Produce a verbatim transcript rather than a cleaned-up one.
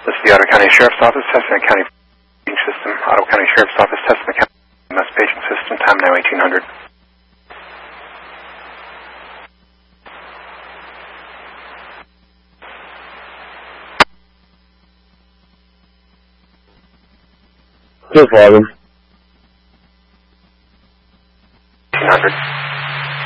This is the Ottawa County Sheriff's Office, Tustin County Paging System. Ottawa County Sheriff's Office, Tustin County Mass Paging System. Time now eighteen hundred. No problem.